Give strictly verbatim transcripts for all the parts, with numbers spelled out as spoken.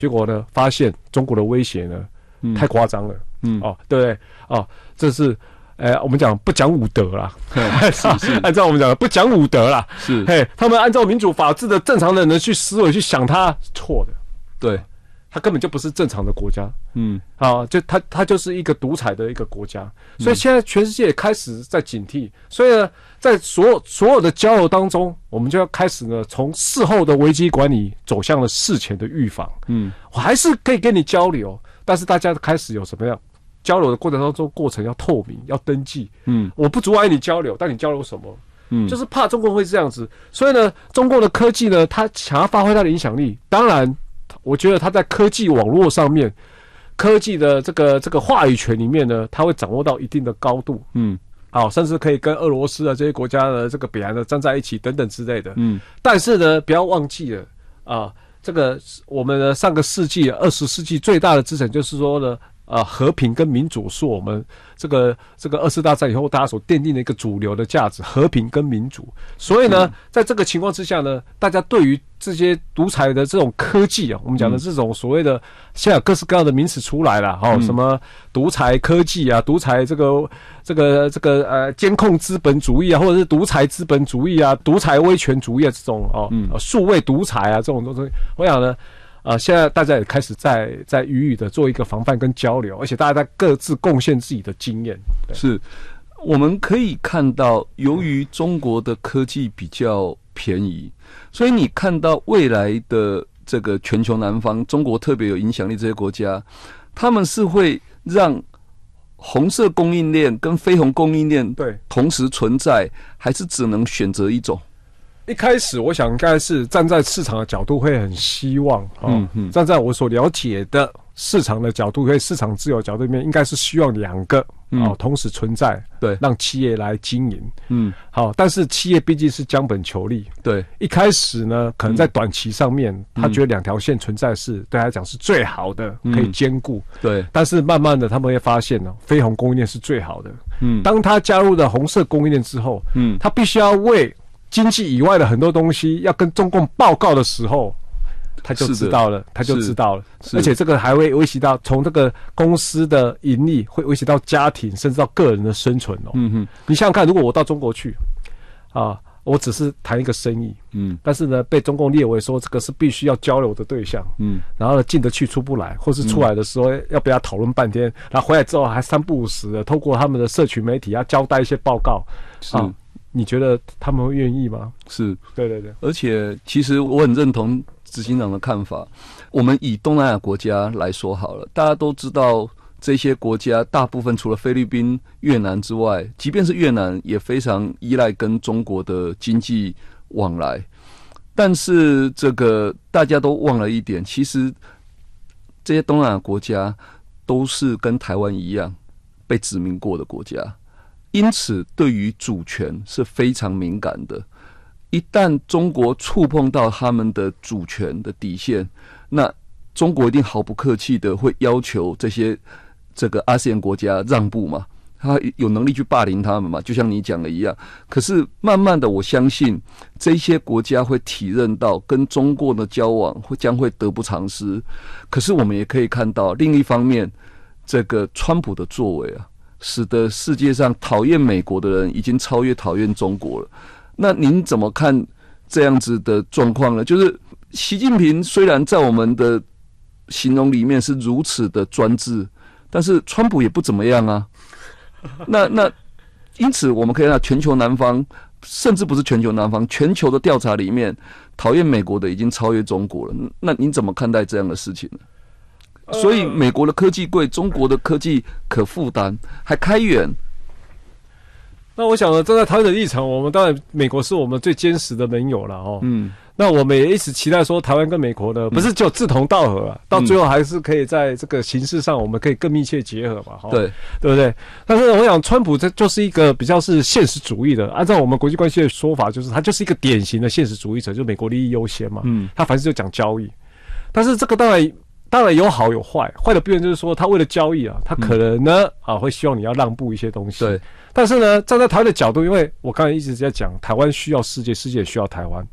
结果呢，发现中国的威胁呢、嗯、太夸张了，嗯，哦，对不对？哦，这是，呃，我们讲不讲武德啦，是是，按照我们讲的不讲武德啦， 是， 嘿，他们按照民主法治的正常人的去思维去想他，错的， 对。 它根本就不是正常的国家，嗯，啊，就它它就是一个独裁的一个国家，所以现在全世界也开始在警惕，所以呢，在所有所有的交流当中，我们就要开始呢，从事后的危机管理走向了事前的预防，嗯，我还是可以跟你交流，但是大家开始有什么样交流的过程当中，过程要透明，要登记，嗯，我不阻碍你交流，但你交流什么？嗯，就是怕中国会这样子，所以呢，中国的科技呢，它想要发挥它的影响力，当然。我觉得他在科技网络上面，科技的这个这个话语权里面呢，他会掌握到一定的高度，嗯，好，甚至可以跟俄罗斯啊这些国家的这个北韩的站在一起等等之类的，嗯，但是呢，不要忘记了啊，这个我们的上个世纪二十世纪最大的资产就是说呢，呃，和平跟民主是我们这个这个二次大战以后大家所奠定的一个主流的价值，和平跟民主。所以呢，嗯、在这个情况之下呢，大家对于这些独裁的这种科技啊，我们讲的这种所谓的，现在有各式各样的名词出来了，哦，嗯、什么独裁科技啊，独裁这个这个这个呃监控资本主义啊，或者是独裁资本主义啊，独裁威权主义啊这种哦，嗯、数位独裁啊这种东西，我想呢。呃，现在大家也开始在在予以的做一个防范跟交流，而且大家在各自贡献自己的经验。 是，我们可以看到，由于中国的科技比较便宜，所以你看到未来的这个全球南方，中国特别有影响力这些国家，他们是会让红色供应链跟非红供应链对同时存在，还是只能选择一种？ 一开始我想应该是站在市场的角度会很希望、哦嗯嗯、站在我所了解的市场的角度跟市场自由角度里面，应该是希望两个、嗯哦、同时存在，对，让企业来经营，嗯，好，但是企业毕竟是将本求利， 对， 一开始呢，可能在短期上面，嗯、他觉得两条线存在是对他来讲是最好的，嗯、可以兼顾， 对， 但是慢慢的他们会发现呢，非红供应链是最好的，嗯，当他加入了红色供应链之后，嗯，他必须要为经济以外的很多东西要跟中共报告的时候，他就知道了，他就知道了，而且这个还会威胁到从这个公司的盈利，会威胁到家庭，甚至到个人的生存哦。嗯哼，你想想看，如果我到中国去，啊，我只是谈一个生意，嗯，但是呢，被中共列为说这个是必须要交流的对象，嗯，然后呢进得去出不来，或是出来的时候要被他讨论半天，然后回来之后还三不五时的透过他们的社群媒体要交代一些报告， 是。 啊，你觉得他们会愿意吗？ 是， 对对对。 而且，其实我很认同执行长的看法。我们以东南亚国家来说好了，大家都知道这些国家大部分除了菲律宾、越南之外，即便是越南也非常依赖跟中国的经济往来。但是，这个大家都忘了一点，其实这些东南亚国家都是跟台湾一样被殖民过的国家。因此，对于主权是非常敏感的。一旦中国触碰到他们的主权的底线，那中国一定毫不客气的会要求这些这个阿 S E A N 国家让步嘛，他有能力去霸凌他们嘛，就像你讲的一样。可是慢慢的，我相信这些国家会体认到跟中国的交往会将会得不偿失。可是我们也可以看到，另一方面，这个川普的作为啊，使得世界上讨厌美国的人已经超越讨厌中国了。那您怎么看这样子的状况呢？就是习近平虽然在我们的形容里面是如此的专制，但是川普也不怎么样啊。那那因此我们可以看到全球南方，甚至不是全球南方，全球的调查里面，讨厌美国的已经超越中国了。那您怎么看待这样的事情呢？所以美国的科技贵，中国的科技可负担，还开源。 那我想呢，站在台湾的立场，我们当然美国是我们最坚实的盟友了哦。嗯，那我们也一直期待说，台湾跟美国呢，不是只有志同道合啊，嗯、到最后还是可以在这个形式上，我们可以更密切结合嘛。哦、对，对不对？但是我想，川普这就是一个比较是现实主义的，按照我们国际关系的说法，就是他就是一个典型的现实主义者，就是美国利益优先嘛。嗯，他凡事就讲交易，但是这个当然。当然有好有坏，坏的部分就是说，他为了交易啊，他可能呢、嗯、啊会希望你要让步一些东西。对，但是呢，站在台湾的角度，因为我刚才一直在讲，台湾需要世界，世界也需要台湾。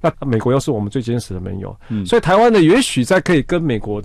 那美国又是我们最坚实的盟友， 嗯， 所以台湾呢，也许在可以跟美国